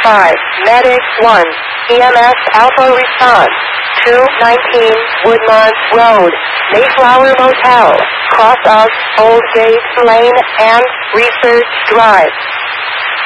5, Medic 1, EMS Alpha response, 219 Woodmont Road, Mayflower Motel, cross of Old Gates Lane and Research Drive.